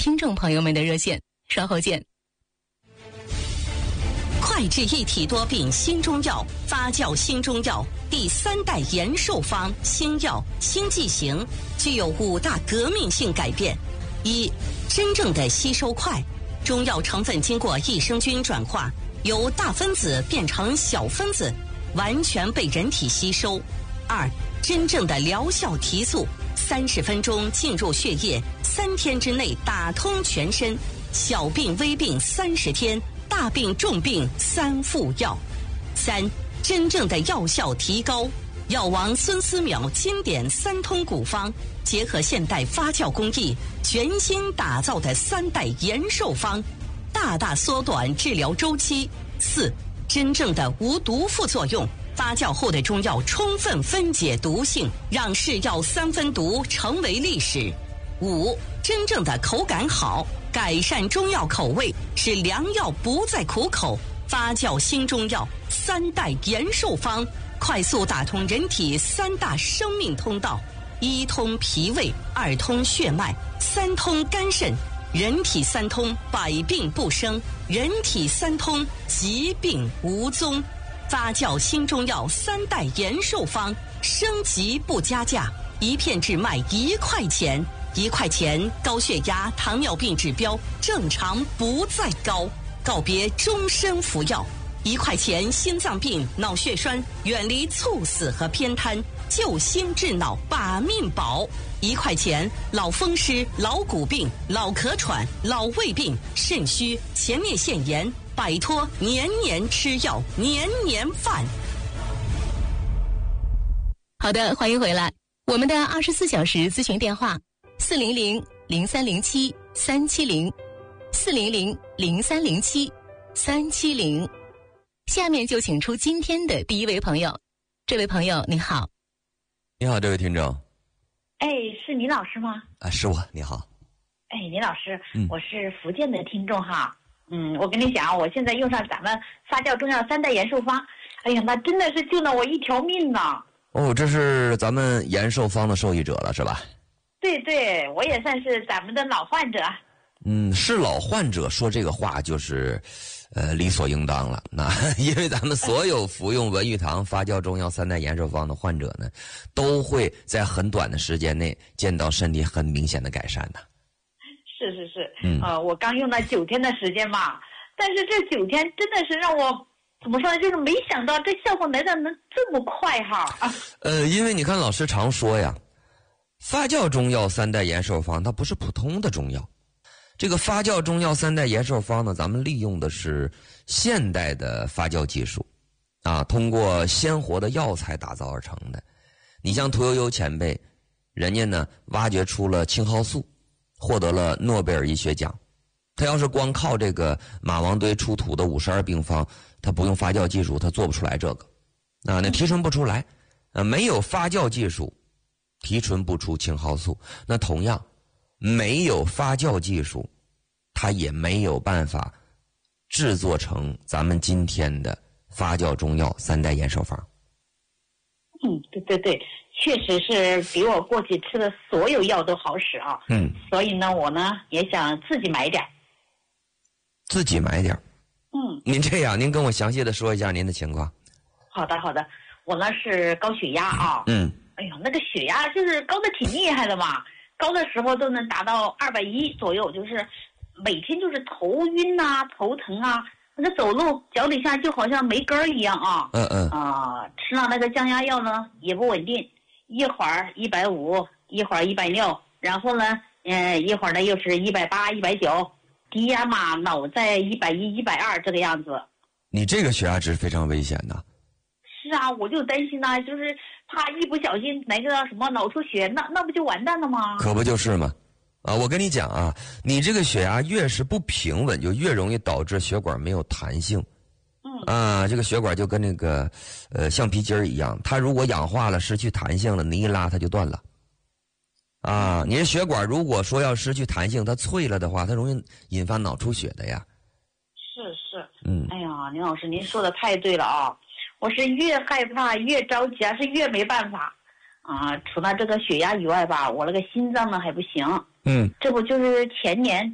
听众朋友们的热线，稍后见。 快治一体多病新中药，发酵新中药第3代延寿方新药新剂型，具有5大革命性改变。一、真正的吸收快，中药成分经过益生菌转化，由大分子变成小分子，完全被人体吸收。2、真正的疗效提速，30分钟进入血液，3天之内打通全身，小病微病30天，大病重病3副药。3、真正的药效提高，药王孙思邈经典3通古方，结合现代发酵工艺，全新打造的3代延寿方，大大缩短治疗周期。4、真正的无毒副作用，发酵后的中药充分分解毒性，让是药3分毒成为历史。5、真正的口感好，改善中药口味，使良药不再苦口。发酵新中药3代延寿方，快速打通人体3大生命通道：1通脾胃，2通血脉，3通肝肾。人体3通，百病不生；人体3通，疾病无踪。发酵新中药3代延寿方，升级不加价，一片只卖1块钱。1块钱，高血压、糖尿病指标正常不再高，告别终身服药。1块钱，心脏病、脑血栓远离猝死和偏瘫，救心治脑把命保。1块钱，老风湿、老骨病、老咳喘、老胃病、肾虚、前列腺炎，摆脱年年吃药、年年犯。 好的，欢迎回来。我们的24小时咨询电话400-0307-370，400-0307-370。下面就请出今天的第一位朋友。这位朋友你好。 你好，这位听众。 哎，是倪老师吗？ 啊，是我。你好。 哎，倪老师，我是福建的听众哈。我跟你讲，我现在用上咱们发酵中药3代延寿方，哎呀，那真的是救了我一条命呢。 哦，这是咱们延寿方的受益者了，是吧？ 对对，我也算是咱们的老患者。 是老患者说这个话就是理所应当了。那因为咱们所有服用文玉堂发酵中药3代延寿方的患者呢，都会在很短的时间内见到身体很明显的改善的。 是是是，我刚用了9天的时间嘛，但是这9天真的是让我怎么说呢，就是没想到这效果来的能这么快哈。 因为你看老师常说呀，发酵中药3代延寿方它不是普通的中药。这个发酵中药3代延寿方呢，咱们利用的是现代的发酵技术啊，通过鲜活的药材打造而成的。你像屠呦呦前辈，人家呢挖掘出了青蒿素，获得了诺贝尔医学奖。他要是光靠这个马王堆出土的52病方，他不用发酵技术他做不出来这个那提纯不出来没有发酵技术提纯不出青蒿素。那同样没有发酵技术，它也没有办法制作成咱们今天的发酵中药3代延寿方。 对对对，确实是比我过去吃的所有药都好使啊。所以呢，我呢也想自己买点。 自己买点。您这样，您跟我详细的说一下您的情况。 好的好的，我呢是高血压啊。哎呦，那个血压就是高的挺厉害的嘛。高的时候都能达到210左右，就是每天就是头晕啊、头疼啊，那个走路脚底下就好像没根儿一样啊。吃了那个降压药呢也不稳定，一会儿150，一会儿160，然后呢，一会儿呢又是180、190，低压嘛老在110、120这个样子。 你这个血压值非常危险的。 是啊，我就担心呢，就是怕一不小心来个什么脑出血，那不就完蛋了吗？ 可不就是吗？我跟你讲啊，你这个血压越是不平稳，就越容易导致血管没有弹性。这个血管就跟那个橡皮筋儿一样，它如果氧化了失去弹性了，你一拉它就断了。你的血管如果说要失去弹性，它脆了的话，它容易引发脑出血的呀。 是。哎呀，林老师您说的太对了啊。我是越害怕越着急是越没办法除了这个血压以外吧，我那个心脏呢还不行。这不就是前年